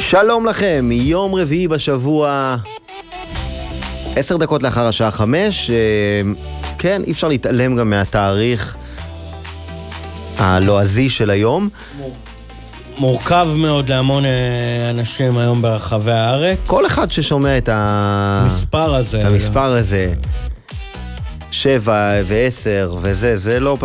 שלום לכם, יום רביעי בשבוע, 10 דקות לאחר השעה 5. כן, אי אפשר להתעלם גם מהתאריך הלועזי של היום. מורכב מאוד להמון אנשים היום ברחבי הארץ. כל אחד ששומע את המספר הזה, 7 ו10 וזה, זה לא